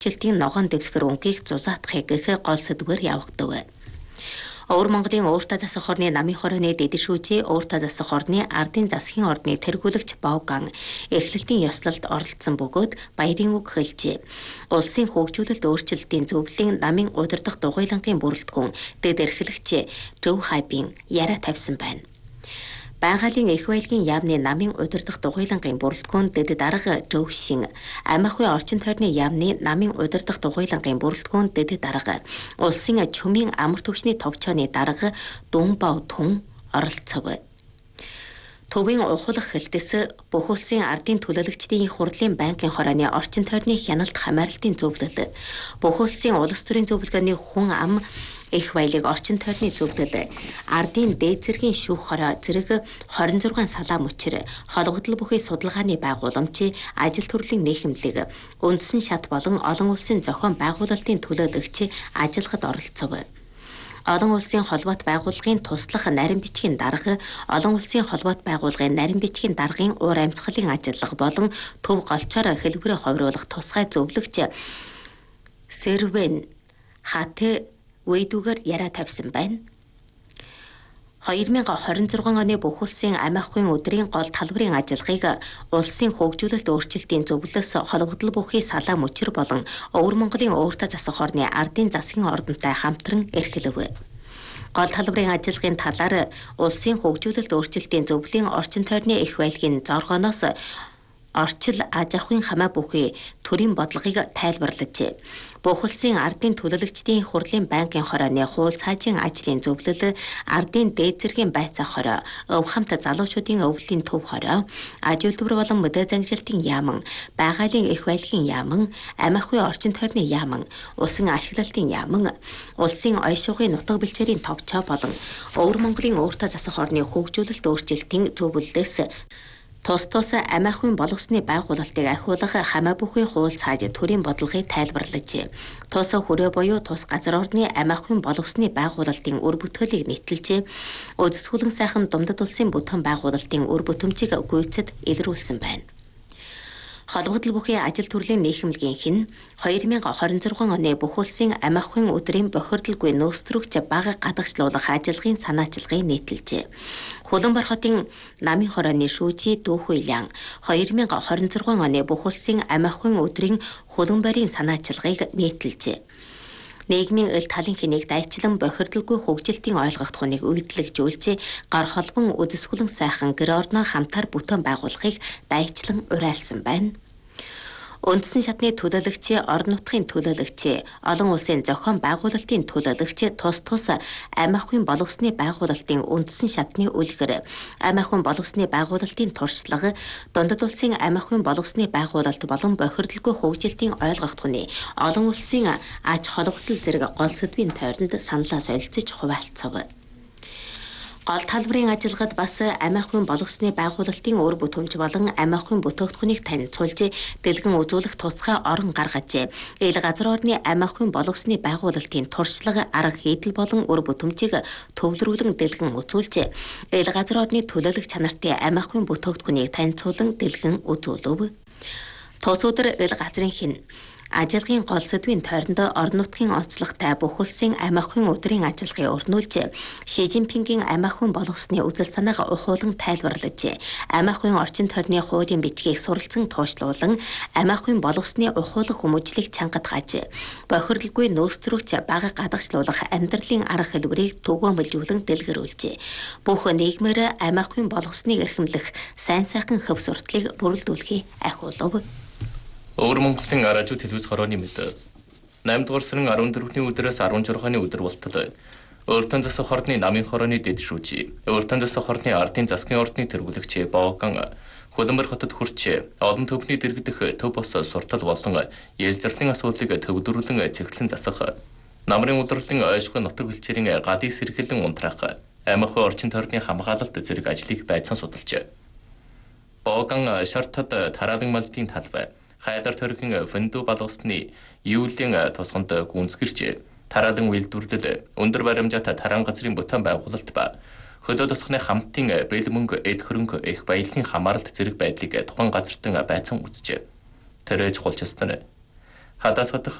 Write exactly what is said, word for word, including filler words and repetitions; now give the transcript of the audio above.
өөрчлөлтийн ногоон дэвсгэр өнгийг зузаатахыг гэх гол сэдвээр явагдав. Өвөр Монголын өөртөө засах орны намын хорооны дэдэшүүжээ өөртөө засах орны ардын засгийн ордны тэргүүлэгч Бовган эхлэлтийн ёслолд оролцсон бөгөөд баярын үг хэлжээ. Улсын хөгжүүлэлт өөрчлөлтийн зөвлөлийн намын удирдах дугуйлангийн бүрэлдэхүүн дэд эрхлэгч Joe Hype-ийн яриа тавьсан байна. Байгалийн их баялагын яамны намын удирдах дугуйлангийн бүрэлдэхүүн дэд дарга Joe Шин, амь ахуй орчин тойрны яамны намын удирдах дугуйлангийн бүрэлдэхүүн дэд дарга улсын чөмийн амар түвшний товчооны дарга Дүн Бов Түн оролцов. Төвийн ухуулах хэлтэс бүх улсын ардын төлөөлөгчдийн хурлын банкын хорооны орчин тойрны хяналт хамааралтын зөвлөл, бүх улсын улс төрийн зөвлөгөөний хүн ам их баялаг орчин тойрны зөвлөл, ардын дээд зэргийн шүүх хороо зэрэг хорин зургаан салаа мөчр, холбогдол бүхий судалгааны байгууламж, ажил төрлийн нийхэмлэг, үндсэн шат болон олон улсын зохион байгуулалтын төлөөлөгч ажиллахад оролцов. Олон улсын холбоот байгууллагын туслах нарийн бичгийн дарга, олон улсын холбоот байгууллагын нарийн бичгийн даргын уур амьсгалын ажиллага болон төв голчоор хэлбэрээ ховруулах тусгай зөвлөгч Сервен Хатэ Вэйдүгээр яриа тавьсан байна. хоёр мянга хорин зургаан оны бүх улсын амь ахуйн өдрийн гол талбарын ажиллагааг улсын хөгжүүлэлт өөрчлөлтийн зөвлөлөөс холбогдол бүхий салаа мөчр болон Өвөр Монголын өөртөө засах орны ардын засгийн ордонтой хамтран эрхлэв. Гол талбарын ажиллагааны талаар улсын хөгжүүлэлт өөрчлөлтийн зөвлөлийн орчин тойрны их баялагын зоргооноос орчил аж ахуйн хамаа бүхий төрийн бодлогыг тайлбарлажээ. Бүх улсын ардын төлөөлөгчдийн хурлын банкын хорооны хууль цаажийн ажлын зөвлөл, ардын дээд зэргийн байцаах хороо, өв хамт залуучуудын өвлийн төв хороо, аж үйлдвэр болон мэдээ зангилалтын яаман, байгалийн их баялагын яаман, амь ахуй орчин тойрны яаман, усан ашиглалтын яаман, улсын оён шугын нутаг бэлчээрийн товчоо болон Өвөр Монголын өөртөө засах орны хөгжүүлэлт өөрчлөлтийн зөвлөлөөс тус тус амь ахуйн боловсны байгуулалтыг ахиулах хамаа бүхий хууль цааж төрийн бодлогыг тайлбарлажээ. Тус хүрээ буюу тус газар орны амь ахуйн боловсны байгуулалтын үр бүтээлийг нийтэлжээ. Үдэсгүүлэн сайхан Думдад улсын бүтээн байгуулалтын үр бүтэмжийг гүйцэд илрүүлсэн байна. Холбогдол бүхий ажил төрлийн нийхэмлэгийн хэн хоёр мянга хорин зургаан оны бүх улсын амь ахуйн өдрийн бохирдолгүй нөөцрөгч бага гадагшлуулах ажиллагааны санаачилгыг нийтэлжээ. Хуланбар хотын намын хорооны шүүжий Дүүхүйлэн хоёр мянга хорин зургаан оны бүх улсын амь ахуйн өдрийн хуланбарын санаачилгыг нийтэлжээ. Нийгмийн эл талын хэнийг дайчлан бохирдолгүй хөгжилтийн ойлгогдох хүнийг үйдэглэжүүлж, гар холбон үдэсгүүлэн сайхан гэр орноо хамтаар бүтээн байгуулахыг дайчлан уриалсан байна. Үндсэн шатны төлөөлөгч, орон нутгийн төлөөлөгч, олон улсын зохион байгуулалтын төлөөлөгч тус тус амь ахуйн боловсны байгуулалтын үндсэн шатны үлгэр, амь ахуйн боловсны байгуулалтын туршлага, Дундад улсын амь ахуйн боловсны байгуулалт болон бохирдолгүй хөгжилтийн ойлгогдох хүний олон улсын аж холбогдол зэрэг гол сэдвийн тойронд саналаа солилцож хуваалцав. Гол талбарын ажиллагад бас амь ахуйн боловсны байгуулалтын үр бүтэмж болон амь ахуйн бүтээгдэхүүнийг танилцуулж, дэлгэн үзүүлэх туцхай орон гаргажээ. Ил газар орны амь ахуйн боловсны байгуулалтын туршлага, арга хийдэл болон үр бүтэмжийг төвлөрүүлэн дэлгэн үзүүлжээ. Ил газар орны төлөөлөх чанартай амь ахуйн бүтээгдэхүүнийг танилцуулан дэлгэн үзүүлв. Тус өдөр ил газрын хэн Ажиллагийн гол сэдвийн тойронд орон нутгийн онцлогтой бүх улсын амь ахуйн өдрийн ажиллагааг өрнүүлж, Ши Жинпингийн амь ахуйн боловсны үзэл санааг ухуулан тайлбарлаж, амь ахуйн орчин тойрны хуулийн бичгийг суралцсан туушлуулан, амь ахуйн боловсны ухуулах хүмүүжлийг чангатгаж, бохирдолгүй нөөцрөгч бага гадагшлуулах амьдралын арга хэлбэрийг түгээмэлжүүлэн дэлгэрүүлжээ. Бүх нийгмээр амь ахуйн боловсныг эрхэмлэх сайн сайхан хөв сурталыг бүрэлдүүлэхийг ахиулв. Өвөр Монголын аражууд телевиз хорооны мэд наймд дугаар сарын арван дөрөвний өдрөөс арван жургааны өдөр болтол Өөртөө засах орны намын хорооны дэд шүүжий, өөртөө засах орны ардын засгийн ордны тэргүүлэгч Бовган Хуланбар хотод хүрч олон төвний дэргэдэх төв бос суртал болон ялзарлын асуудлыг төвлөрүүлэн цэглэн засах, намрын удирдлын ойшгүй нутаг бэлчээрийн гадыг сэргэлэн унтраах, амь ахуй орчин тойрны хамгаалалт зэрэг ажлыг байцаан судалж. Бовган шартад тараалан малдын талбай Хайлар төрхийн фэндүү балгасны юулийн тосгонд гүнзгэрч тараалан үйлдвэрлэл өндөр баримжаатай таран газрын бүтээн байгуулалт ба хөдөө тосгоны хамтын бэл мөнгө эд хөрөнгө их баялагын хамааралт зэрэг байдлыг тухайн газартан байцаан үзжээ. Тэр чухалчсан. Хадасгадах